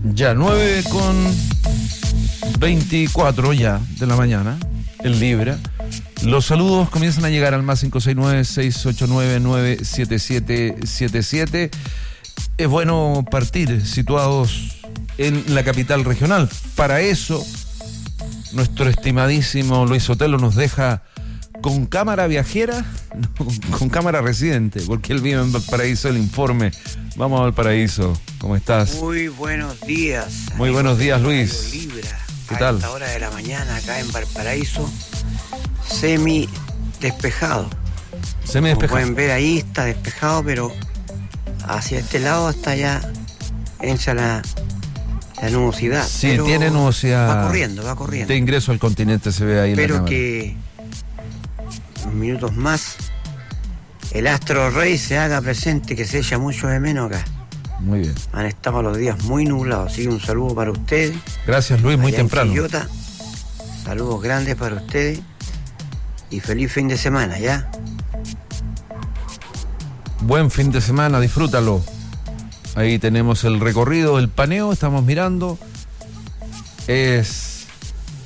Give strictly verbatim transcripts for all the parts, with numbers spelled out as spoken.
Ya, nueve con veinticuatro ya de la mañana, en Libra. Los saludos comienzan a llegar al más cinco seis nueve, seis ocho nueve, nueve siete siete siete siete. Es bueno partir situados en la capital regional. Para eso, nuestro estimadísimo Luis Sotelo nos deja con cámara viajera, no, con cámara residente, porque él vive en Valparaíso. El informe. Vamos a Valparaíso. ¿Cómo estás? Muy buenos días. Muy buenos días, Luis. Libra. ¿Qué tal? A esta hora de la mañana acá en Valparaíso, semi despejado. Semi Como despejado. pueden ver ahí está despejado, pero hacia este lado hasta allá entra la, la nubosidad. Sí, pero tiene nubosidad. Va corriendo, va corriendo. De ingreso al continente se ve ahí en la Espero cámara. que unos minutos más el astro rey se haga presente, que se echa mucho de menos acá. Muy bien. Han estado los días muy nublados, así que un saludo para ustedes. Gracias, Luis, muy Allá en temprano. Quillota, saludos grandes para ustedes y feliz fin de semana, ¿ya? Buen fin de semana, disfrútalo. Ahí tenemos el recorrido, el paneo, estamos mirando. Es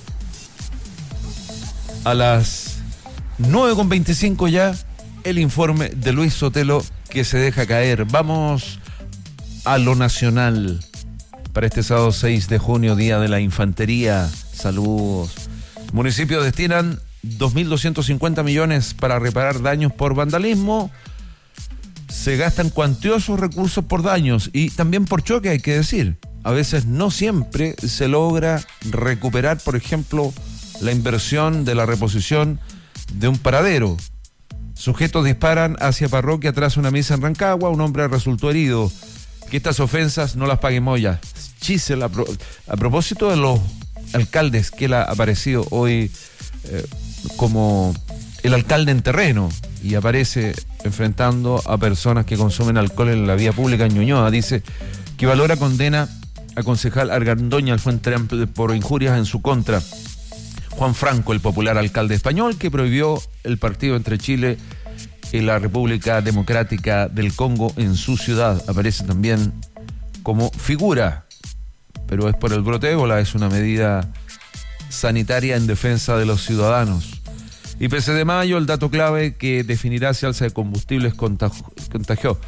a las nueve con veinticinco ya el informe de Luis Sotelo que se deja caer. Vamos a lo nacional para este sábado seis de junio, Día de la Infantería. Saludos. Municipios destinan dos mil doscientos cincuenta millones para reparar daños por vandalismo. Se gastan cuantiosos recursos por daños y también por choque, hay que decir. A veces no siempre se logra recuperar, por ejemplo, la inversión de la reposición de un paradero. Sujetos disparan hacia parroquia tras una misa en Rancagua. Un hombre resultó herido. Que estas ofensas no las pague Moya. Chisel, a, pro, a propósito de los alcaldes que él ha aparecido hoy eh, como el alcalde en terreno y aparece enfrentando a personas que consumen alcohol en la vía pública en Ñuñoa. Dice que valora condena a concejal Argandoña al Frente Amplio por injurias en su contra. Juan Franco, el popular alcalde español que prohibió el partido entre Chile y la República Democrática del Congo en su ciudad, aparece también como figura, pero es por el brote de ébola, es una medida sanitaria en defensa de los ciudadanos. I P C de mayo, el dato clave que definirá si alza de combustibles contagió.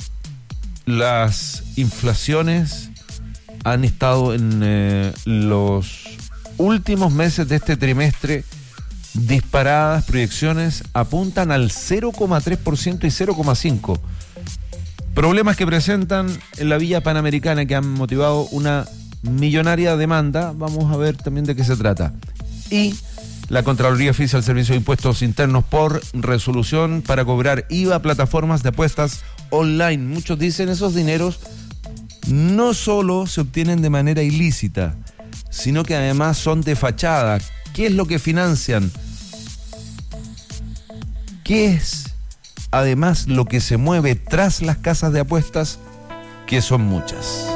Las inflaciones han estado en eh, los últimos meses de este trimestre disparadas. Proyecciones apuntan al cero coma tres por ciento y cero coma cinco por ciento. Problemas que presentan en la Villa Panamericana que han motivado una millonaria demanda. Vamos a ver también de qué se trata. Y la Contraloría fija el Servicio de Impuestos Internos por resolución para cobrar I V A a plataformas de apuestas online. Muchos dicen esos dineros no solo se obtienen de manera ilícita, sino que además son de fachada. ¿Qué es lo que financian? ¿Qué es además lo que se mueve tras las casas de apuestas? Que son muchas.